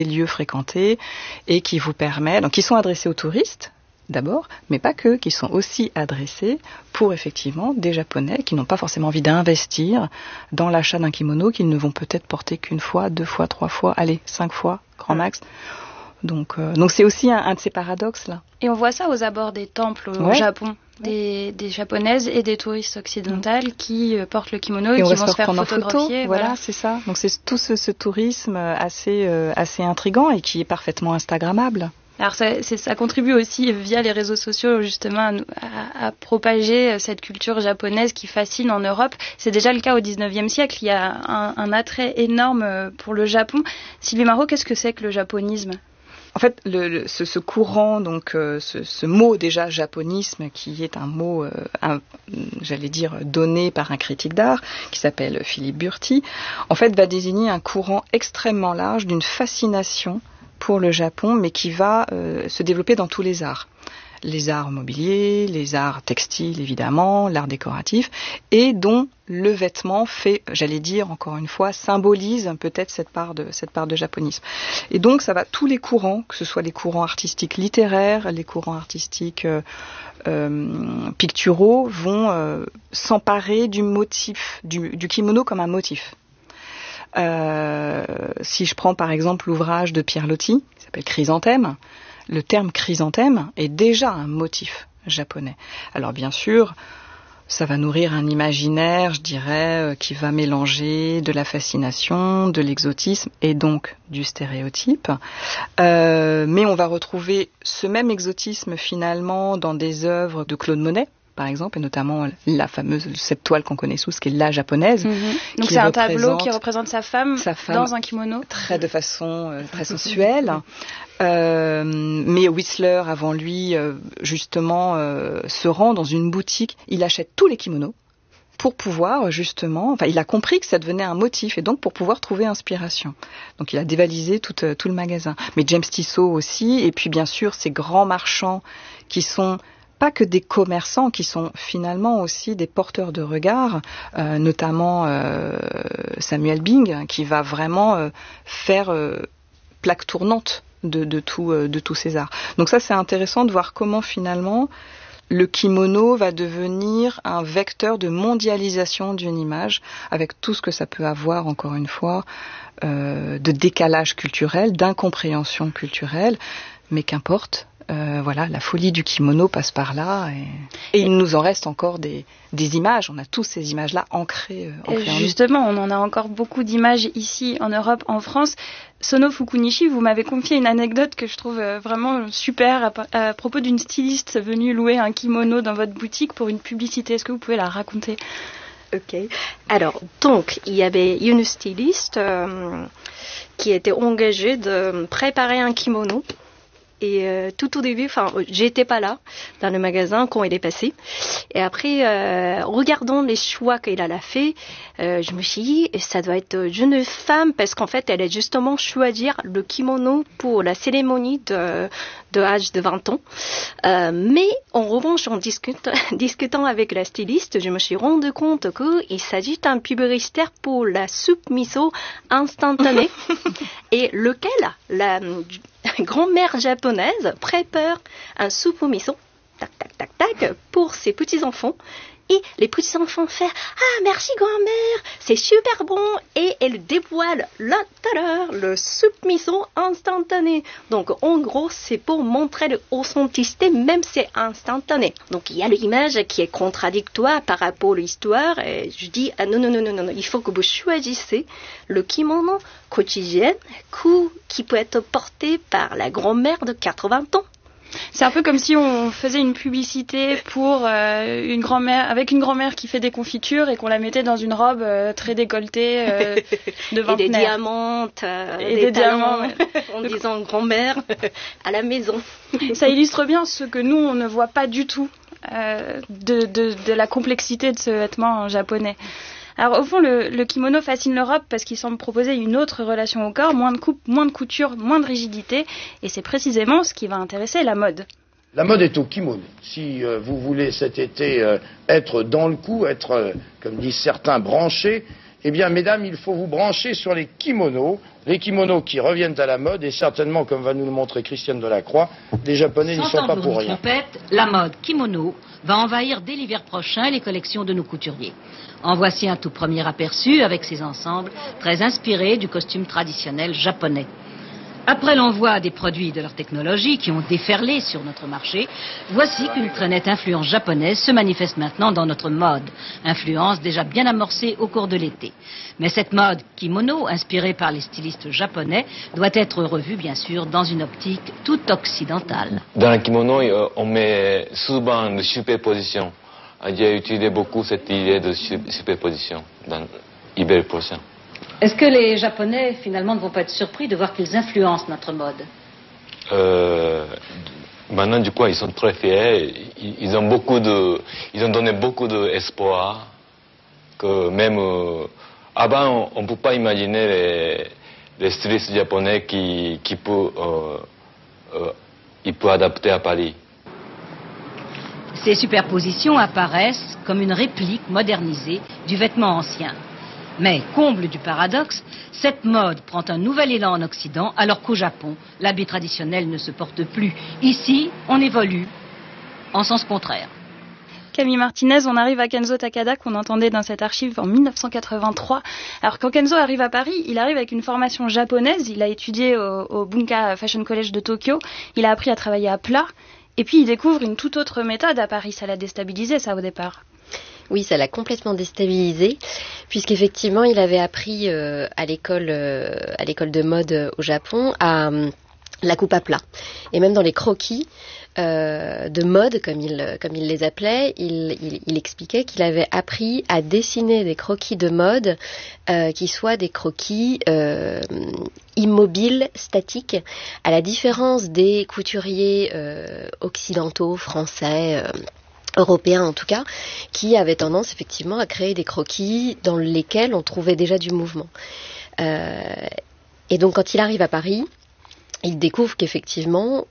des lieux fréquentés et qui vous permet, donc qui sont adressés aux touristes d'abord, mais pas que, qui sont aussi adressés pour effectivement des Japonais qui n'ont pas forcément envie d'investir dans l'achat d'un kimono qu'ils ne vont peut-être porter qu'une fois, 2 fois, 3 fois, allez, 5 fois, grand max. Donc c'est aussi un de ces paradoxes là. Et on voit ça aux abords des temples au Japon, des Japonaises et des touristes occidentales qui portent le kimono et qui vont se faire photographier. Voilà, c'est ça. Donc c'est tout ce tourisme assez intrigant et qui est parfaitement instagrammable. Alors ça contribue aussi via les réseaux sociaux justement à propager cette culture japonaise qui fascine en Europe. C'est déjà le cas au 19e siècle. Il y a un attrait énorme pour le Japon. Sylvie Marot, qu'est-ce que c'est que le japonisme ? En fait, ce courant, donc ce mot déjà japonisme, qui est un mot, j'allais dire, donné par un critique d'art qui s'appelle Philippe Burti, en fait va désigner un courant extrêmement large d'une fascination pour le Japon, mais qui va se développer dans tous les arts. Les arts mobiliers, les arts textiles évidemment, l'art décoratif, et dont le vêtement fait, j'allais dire encore une fois, symbolise peut-être cette part de japonisme. Et donc ça va, tous les courants, que ce soit les courants artistiques littéraires, les courants artistiques picturaux, vont s'emparer du motif, du kimono comme un motif. Si je prends par exemple l'ouvrage de Pierre Loti, qui s'appelle Chrysanthème, le terme chrysanthème est déjà un motif japonais. Alors bien sûr, ça va nourrir un imaginaire, je dirais, qui va mélanger de la fascination, de l'exotisme et donc du stéréotype. Mais on va retrouver ce même exotisme finalement dans des œuvres de Claude Monet, par exemple, et notamment cette toile qu'on connaît tous, qui est la japonaise. Donc c'est un tableau qui représente sa femme dans un kimono. De façon très sensuelle. Mais Whistler, avant lui, justement, se rend dans une boutique, il achète tous les kimonos pour pouvoir justement, il a compris que ça devenait un motif et donc pour pouvoir trouver inspiration. Donc il a dévalisé tout le magasin. Mais James Tissot aussi, et puis bien sûr ces grands marchands qui sont pas que des commerçants, qui sont finalement aussi des porteurs de regard, notamment Samuel Bing, qui va vraiment faire plaque tournante de tous ces arts. Donc ça, c'est intéressant de voir comment finalement le kimono va devenir un vecteur de mondialisation d'une image, avec tout ce que ça peut avoir, encore une fois, de décalage culturel, d'incompréhension culturelle, mais qu'importe. La folie du kimono passe par là et il nous en reste encore des images. On a tous ces images-là ancrées en nous. Justement, on en a encore beaucoup d'images ici en Europe, en France. Sono Fukunishi, vous m'avez confié une anecdote que je trouve vraiment super à propos d'une styliste venue louer un kimono dans votre boutique pour une publicité. Est-ce que vous pouvez la raconter ? Ok. Alors, donc, il y avait une styliste qui était engagée de préparer un kimono. Et tout au début, j'étais pas là dans le magasin quand il est passé. Et après, regardant les choix qu'il a fait, je me suis dit, ça doit être une femme parce qu'en fait, elle a justement choisi le kimono pour la cérémonie de âge de 20 ans. Mais en revanche, en discutant avec la styliste, je me suis rendu compte qu'il s'agit d'un publicitaire pour la soupe miso instantanée et lequel la grand-mère japonaise prépare un soupe au miso, tac, tac, tac, tac, pour ses petits-enfants. Et les petits-enfants font « Ah, merci grand-mère, c'est super bon !» Et elle dévoile l'intérieur, le soupe miso instantané. Donc, en gros, c'est pour montrer l'authenticité, même si c'est instantané. Donc, il y a l'image qui est contradictoire par rapport à l'histoire. Et je dis « non, il faut que vous choisissez le kimono quotidien qui peut être porté par la grand-mère de 80 ans. » C'est un peu comme si on faisait une publicité pour une grand-mère qui fait des confitures et qu'on la mettait dans une robe très décolletée de vingtenaire. Et des diamants, et des diamants, en disant grand-mère à la maison. Ça illustre bien ce que nous, on ne voit pas du tout de la complexité de ce vêtement japonais. Alors au fond, le kimono fascine l'Europe parce qu'il semble proposer une autre relation au corps, moins de coupe, moins de couture, moins de rigidité, et c'est précisément ce qui va intéresser la mode. La mode est au kimono. Si vous voulez cet été être dans le coup, être, comme disent certains, branché, Eh bien, mesdames, il faut vous brancher sur les kimonos qui reviennent à la mode, et certainement, comme va nous le montrer Christiane Delacroix, les Japonais n'y sont pas pour rien. Trompette, la mode kimono va envahir dès l'hiver prochain les collections de nos couturiers. En voici un tout premier aperçu avec ces ensembles très inspirés du costume traditionnel japonais. Après l'envoi des produits de leur technologie qui ont déferlé sur notre marché, voici qu'une très nette influence japonaise se manifeste maintenant dans notre mode. Influence déjà bien amorcée au cours de l'été. Mais cette mode kimono, inspirée par les stylistes japonais, doit être revue bien sûr dans une optique toute occidentale. Dans le kimono, on met souvent une superposition. J'ai utilisé beaucoup cette idée de superposition dans l'hiver prochain. Est-ce que les Japonais, finalement, ne vont pas être surpris de voir qu'ils influencent notre mode? Maintenant, du coup, ils sont très fiers. Ils ont donné beaucoup d'espoir. Que même avant, on ne peut pas imaginer les stylistes japonais qui peuvent adapter à Paris. Ces superpositions apparaissent comme une réplique modernisée du vêtement ancien. Mais, comble du paradoxe, cette mode prend un nouvel élan en Occident, alors qu'au Japon, l'habit traditionnel ne se porte plus. Ici, on évolue en sens contraire. Camille Martinez, on arrive à Kenzo Takada qu'on entendait dans cette archive en 1983. Alors quand Kenzo arrive à Paris, il arrive avec une formation japonaise. Il a étudié au Bunka Fashion College de Tokyo. Il a appris à travailler à plat. Et puis il découvre une toute autre méthode à Paris. Ça l'a déstabilisé, ça, au départ. Oui, ça l'a complètement déstabilisé, puisqu'effectivement, il avait appris à l'école de mode au Japon à la coupe à plat. Et même dans les croquis de mode, comme il les appelait, il expliquait qu'il avait appris à dessiner des croquis de mode qui soient des croquis immobiles, statiques, à la différence des couturiers occidentaux, français, européens en tout cas, qui avaient tendance effectivement à créer des croquis dans lesquels on trouvait déjà du mouvement. Et donc quand il arrive à Paris, il découvre qu'effectivement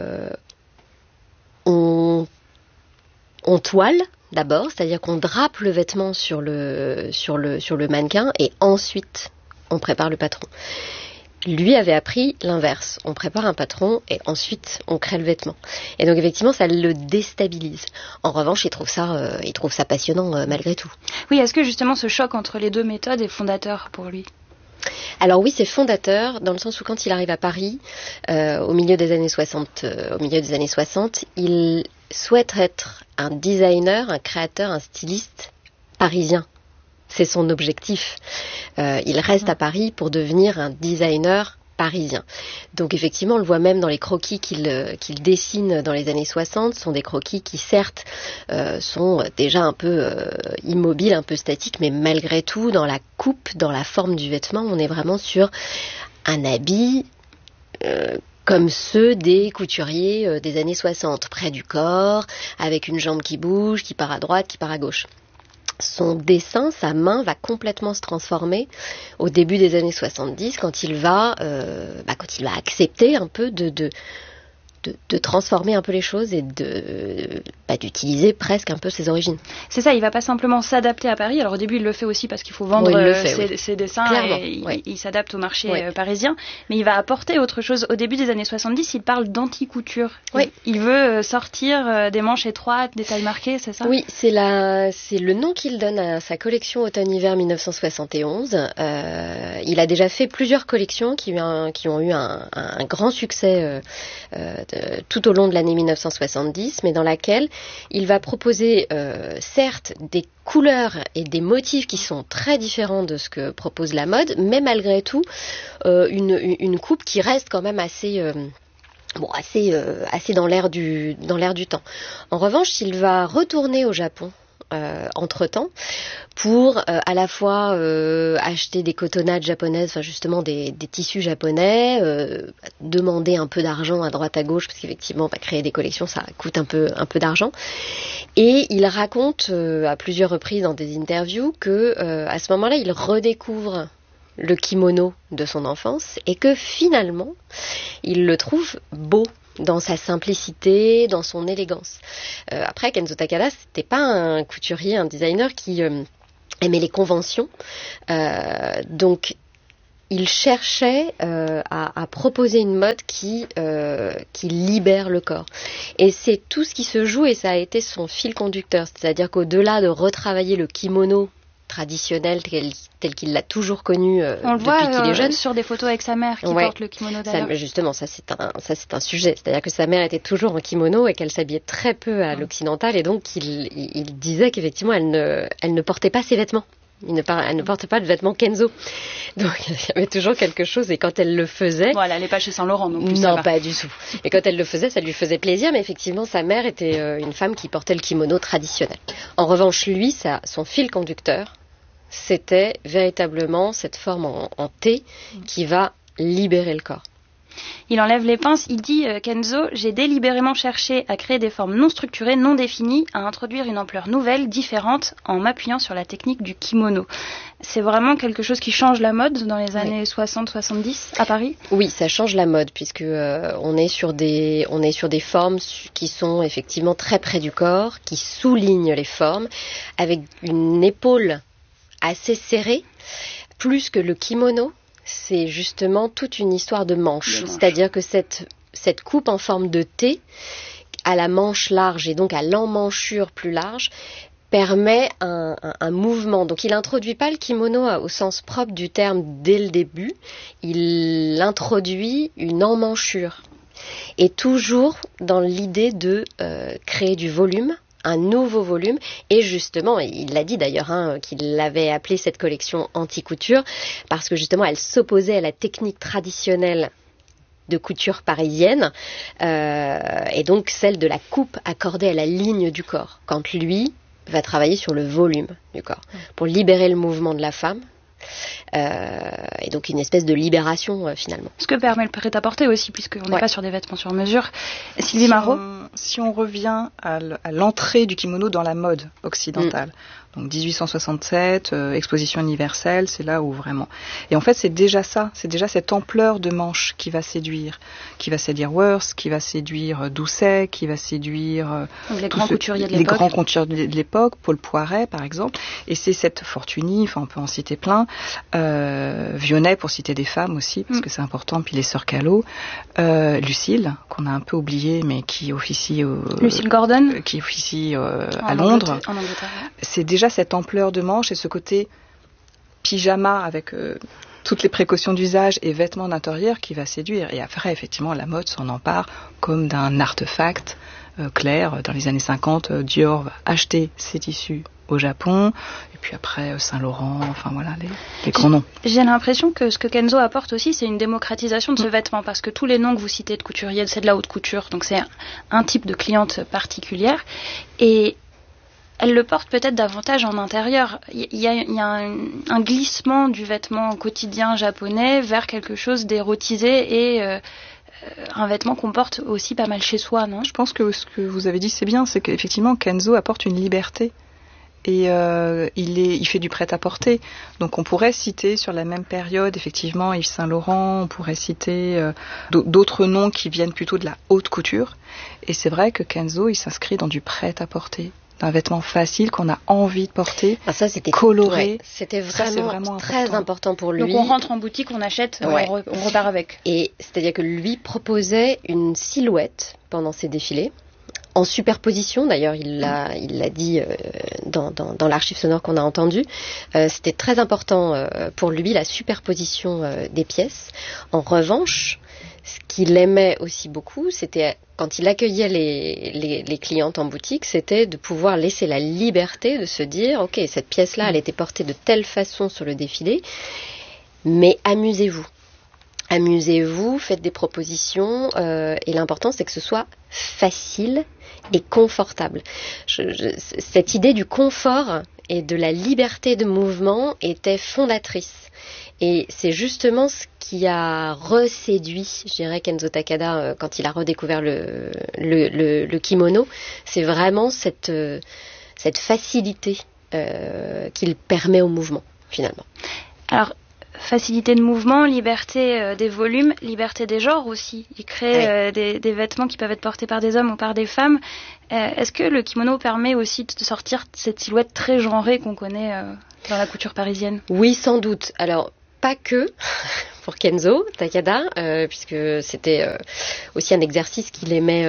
on toile d'abord, c'est-à-dire qu'on drape le vêtement sur le mannequin et ensuite on prépare le patron. Lui avait appris l'inverse. On prépare un patron et ensuite on crée le vêtement. Et donc effectivement, ça le déstabilise. En revanche, il trouve ça passionnant malgré tout. Oui, est-ce que justement ce choc entre les deux méthodes est fondateur pour lui ? Alors oui, c'est fondateur dans le sens où quand il arrive à Paris, au milieu des années 60, il souhaite être un designer, un créateur, un styliste parisien. C'est son objectif. Il reste à Paris pour devenir un designer parisien. Donc effectivement, on le voit même dans les croquis qu'il dessine dans les années 60. Ce sont des croquis qui certes sont déjà un peu immobiles, un peu statiques, mais malgré tout, dans la coupe, dans la forme du vêtement, on est vraiment sur un habit comme ceux des couturiers des années 60, près du corps, avec une jambe qui bouge, qui part à droite, qui part à gauche. Son dessin, sa main va complètement se transformer au début des années 70 quand il va accepter un peu de transformer un peu les choses et d'utiliser presque un peu ses origines. C'est ça, il va pas simplement s'adapter à Paris. Alors au début, il le fait aussi parce qu'il faut vendre ses dessins. Clairement, et il s'adapte au marché parisien. Mais il va apporter autre chose. Au début des années 70, il parle d'anti-couture. Oui. Il veut sortir des manches étroites, des tailles marquées, c'est ça ? Oui, c'est le nom qu'il donne à sa collection automne-hiver 1971. Il a déjà fait plusieurs collections qui ont eu un grand succès tout au long de l'année 1970, mais dans laquelle il va proposer certes des couleurs et des motifs qui sont très différents de ce que propose la mode, mais malgré tout une coupe qui reste quand même assez dans l'air du temps. En revanche, il va retourner au Japon entre-temps pour à la fois acheter des cotonnades japonaises, enfin justement des tissus japonais, demander un peu d'argent à droite à gauche parce qu'effectivement créer des collections ça coûte un peu d'argent, et il raconte à plusieurs reprises dans des interviews que à ce moment-là il redécouvre le kimono de son enfance et que finalement il le trouve beau dans sa simplicité, dans son élégance. Après, Kenzo Takada, c'était pas un couturier, un designer qui aimait les conventions. Donc, il cherchait à proposer une mode qui libère le corps. Et c'est tout ce qui se joue, et ça a été son fil conducteur. C'est-à-dire qu'au-delà de retravailler le kimono traditionnel tel qu'il l'a toujours connu depuis qu'il est jeune. Sur des photos avec sa mère qui porte le kimono d'ailleurs. Justement, ça c'est un sujet. C'est-à-dire que sa mère était toujours en kimono et qu'elle s'habillait très peu à l'occidental, et donc il disait qu'effectivement elle ne portait pas ses vêtements. Elle ne porte pas de vêtements Kenzo. Donc, il y avait toujours quelque chose. Et quand elle le faisait... Bon, elle n'allait pas chez Saint-Laurent non plus. Non, pas du tout. Et quand elle le faisait, ça lui faisait plaisir. Mais effectivement, sa mère était une femme qui portait le kimono traditionnel. En revanche, lui, son fil conducteur, c'était véritablement cette forme en T qui va libérer le corps. Il enlève les pinces, il dit Kenzo, j'ai délibérément cherché à créer des formes non structurées, non définies, à introduire une ampleur nouvelle, différente, en m'appuyant sur la technique du kimono. C'est vraiment quelque chose qui change la mode dans les années 60-70 à Paris ? Oui, ça change la mode, puisque on est sur des formes qui sont effectivement très près du corps, qui soulignent les formes, avec une épaule assez serrée, plus que le kimono. C'est justement toute une histoire de manche. C'est-à-dire que cette coupe en forme de T, à la manche large et donc à l'emmanchure plus large, permet un mouvement. Donc il n'introduit pas le kimono au sens propre du terme dès le début, il introduit une emmanchure. Et toujours dans l'idée de créer du volume, un nouveau volume, et justement, il l'a dit d'ailleurs, qu'il avait appelé cette collection anti-couture, parce que justement elle s'opposait à la technique traditionnelle de couture parisienne, et donc celle de la coupe accordée à la ligne du corps, quand lui va travailler sur le volume du corps, pour libérer le mouvement de la femme. Et donc une espèce de libération finalement. Ce que permet le prêt-à-porter aussi, puisqu'on n'est pas sur des vêtements sur mesure. Sylvie Marot. Si on revient à l'entrée du kimono dans la mode occidentale, donc 1867, exposition universelle, c'est là où vraiment... Et en fait, c'est déjà ça, c'est déjà cette ampleur de manche qui va séduire Worth, qui va séduire Doucet, qui va séduire... les grands couturiers de l'époque. Les grands couturiers de l'époque, Paul Poiret par exemple, et c'est cette Fortuny, enfin on peut en citer plein, Vionnet pour citer des femmes aussi, parce que c'est important, puis les sœurs Callot, Lucille, qu'on a un peu oublié, mais qui officie... Lucille Gordon. Qui officie à Londres. En Angleterre. C'est déjà cette ampleur de manche et ce côté pyjama avec toutes les précautions d'usage et vêtements d'intérieur qui va séduire. Et après, effectivement, la mode s'en empare comme d'un artefact clair. Dans les années 50, Dior va acheter ses tissus au Japon, et puis après Saint-Laurent, enfin voilà, les grands noms. J'ai l'impression que ce que Kenzo apporte aussi, c'est une démocratisation de ce vêtement, parce que tous les noms que vous citez de couturiers, c'est de la haute couture, donc c'est un type de cliente particulière, et elle le porte peut-être davantage en intérieur. Il y a un glissement du vêtement quotidien japonais vers quelque chose d'érotisé et un vêtement qu'on porte aussi pas mal chez soi, non ? Je pense que ce que vous avez dit, c'est bien, c'est qu'effectivement Kenzo apporte une liberté. Et il fait du prêt-à-porter. Donc on pourrait citer sur la même période, effectivement, Yves Saint-Laurent, on pourrait citer d'autres noms qui viennent plutôt de la haute couture. Et c'est vrai que Kenzo, il s'inscrit dans du prêt-à-porter, d'un vêtement facile qu'on a envie de porter, ça, c'était coloré. Ouais, c'était vraiment très important pour lui. Donc on rentre en boutique, on achète, on repart avec. Et c'est-à-dire que lui proposait une silhouette pendant ses défilés, en superposition, d'ailleurs, il l'a dit dans l'archive sonore qu'on a entendue. C'était très important pour lui, la superposition des pièces. En revanche, ce qu'il aimait aussi beaucoup, c'était quand il accueillait les clientes en boutique, c'était de pouvoir laisser la liberté de se dire, ok, cette pièce-là, elle était portée de telle façon sur le défilé, mais amusez-vous. Amusez-vous, faites des propositions, et l'important c'est que ce soit facile et confortable. Cette idée du confort et de la liberté de mouvement était fondatrice. Et c'est justement ce qui a reséduit, je dirais, Kenzo Takada quand il a redécouvert le kimono. C'est vraiment cette facilité qu'il permet au mouvement, finalement. Alors, facilité de mouvement, liberté des volumes, liberté des genres aussi. Il crée des vêtements qui peuvent être portés par des hommes ou par des femmes. Est-ce que le kimono permet aussi de sortir cette silhouette très genrée qu'on connaît dans la couture parisienne? Oui, sans doute. Alors, pas que pour Kenzo Takada, puisque c'était aussi un exercice qu'il aimait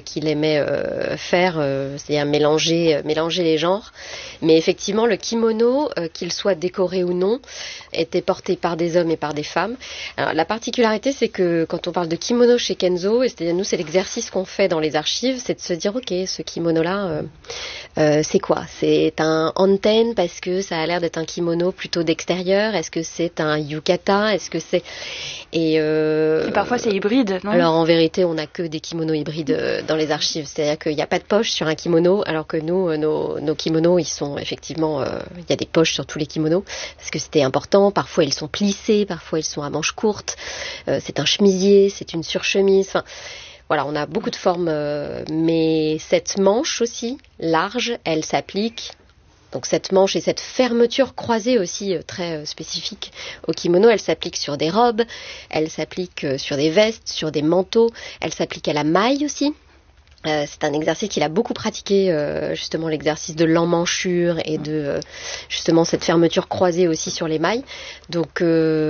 faire, c'est-à-dire mélanger les genres. Mais effectivement, le kimono, qu'il soit décoré ou non, était porté par des hommes et par des femmes. Alors, la particularité, c'est que quand on parle de kimono chez Kenzo, et c'est-à-dire nous, c'est l'exercice qu'on fait dans les archives, c'est de se dire, ok, ce kimono-là, c'est quoi? C'est un anten parce que ça a l'air d'être un kimono plutôt d'extérieur. Est-ce que c'est un yukata? Est-ce que c'est et parfois c'est hybride, non? Alors en vérité, on n'a que des kimonos hybrides dans les archives. C'est-à-dire qu'il n'y a pas de poche sur un kimono, alors que nous, nos kimonos, ils sont effectivement, il y a des poches sur tous les kimonos parce que c'était important. Parfois, ils sont plissés, parfois ils sont à manches courtes. C'est un chemisier, c'est une surchemise. Enfin, voilà, on a beaucoup de formes, mais cette manche aussi large, elle s'applique. Donc cette manche et cette fermeture croisée aussi très spécifique au kimono, elle s'applique sur des robes, elle s'applique sur des vestes, sur des manteaux, elle s'applique à la maille aussi. C'est un exercice qu'il a beaucoup pratiqué, justement l'exercice de l'emmanchure et de justement cette fermeture croisée aussi sur les mailles. Donc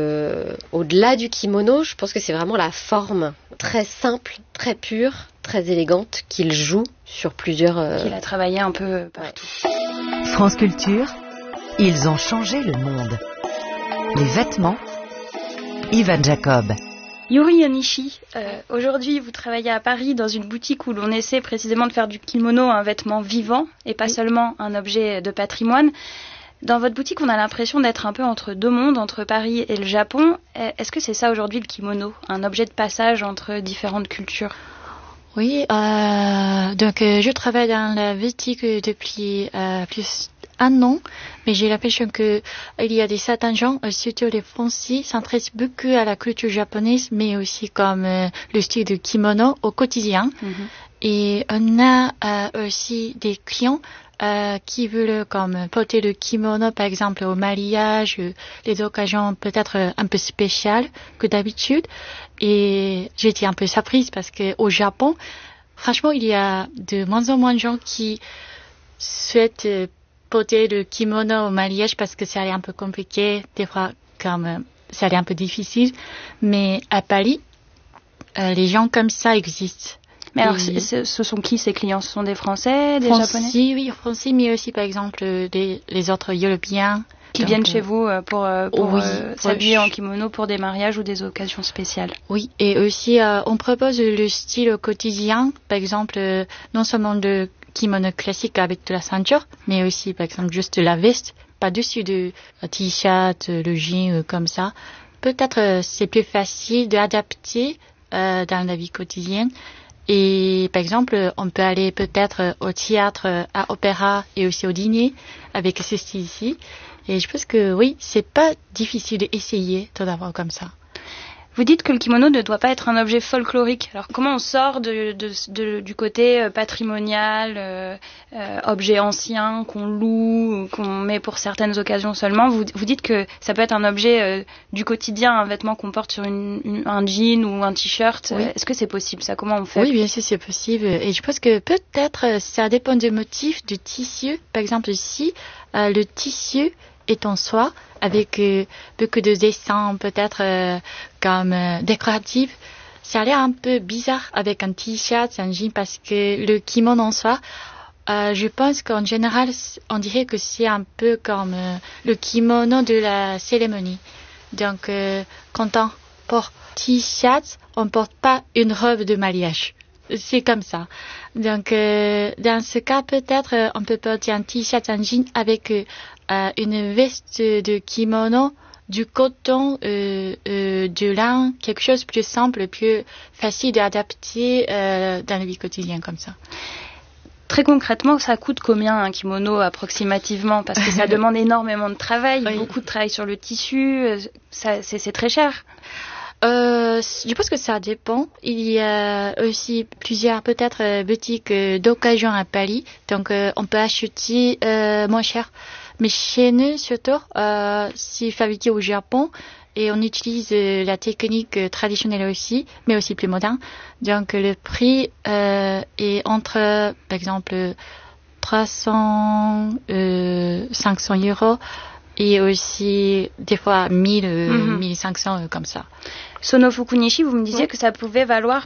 au-delà du kimono, je pense que c'est vraiment la forme très simple, très pure, très élégante qu'il joue sur plusieurs... Qu'il a travaillé un peu partout. France Culture, ils ont changé le monde. Les vêtements, Ivan Jacob. Yuri Onishi, aujourd'hui vous travaillez à Paris dans une boutique où l'on essaie précisément de faire du kimono un vêtement vivant et pas seulement un objet de patrimoine. Dans votre boutique, on a l'impression d'être un peu entre deux mondes, entre Paris et le Japon. Est-ce que c'est ça aujourd'hui le kimono, un objet de passage entre différentes cultures? Oui, donc je travaille dans la boutique depuis plus un an, mais j'ai l'impression que il y a des certains gens, surtout les Français, s'intéressent beaucoup à la culture japonaise, mais aussi comme le style de kimono au quotidien. Et on a aussi des clients qui veulent comme porter le kimono, par exemple au mariage, les occasions peut-être un peu spéciales que d'habitude. Et j'étais un peu surprise parce que au Japon, franchement, il y a de moins en moins de gens qui souhaitent porter le kimono au mariage parce que ça allait un peu compliqué, des fois comme ça allait un peu difficile. Mais à Paris, les gens comme ça existent. Mais alors, ce sont qui ces clients? Ce sont des Français, des Japonais? Oui, Français, mais aussi par exemple les autres Européens. Qui viennent chez vous pour s'habiller en kimono pour des mariages ou des occasions spéciales. Oui, et aussi on propose le style au quotidien, par exemple non seulement le kimono classique avec de la ceinture, mais aussi par exemple juste la veste, pas-dessus de t-shirt, le jean comme ça. Peut-être c'est plus facile d'adapter dans la vie quotidienne. Et par exemple, on peut aller peut-être au théâtre, à opéra et aussi au dîner avec ce style ici. Et je pense que oui, c'est pas difficile d'essayer tout d'abord comme ça. Vous dites que le kimono ne doit pas être un objet folklorique. Alors comment on sort du côté patrimonial, objet ancien qu'on loue, qu'on met pour certaines occasions seulement? Vous dites que ça peut être un objet du quotidien, un vêtement qu'on porte sur un jean ou un t-shirt. Oui. Est-ce que c'est possible ça? Comment on fait? Oui, bien sûr, c'est possible. Et je pense que peut-être ça dépend du motif, du tissu. Par exemple, ici, le tissu est en soie avec beaucoup de dessins peut-être comme décoratifs. Ça a l'air un peu bizarre avec un t-shirt, un jean parce que le kimono en soie, je pense qu'en général, on dirait que c'est un peu comme le kimono de la cérémonie. Donc, quand on porte t-shirt, on porte pas une robe de mariage. C'est comme ça. Donc, dans ce cas, peut-être, on peut porter un t-shirt, un jean avec une veste de kimono, du coton, du lin, quelque chose de plus simple, plus facile d'adapter dans la vie quotidienne comme ça. Très concrètement, ça coûte combien un kimono approximativement? Parce que ça demande énormément de travail, oui. Beaucoup de travail sur le tissu, c'est très cher. Je pense que ça dépend. Il y a aussi plusieurs peut-être boutiques d'occasion à Paris, donc on peut acheter moins cher. Mais chez nous surtout, c'est fabriqué au Japon et on utilise la technique traditionnelle aussi, mais aussi plus moderne. Donc le prix est entre, par exemple, 300, 500 euros. et aussi des fois 1000, 1500 comme ça. Sono Fukunishi, vous me disiez que ça pouvait valoir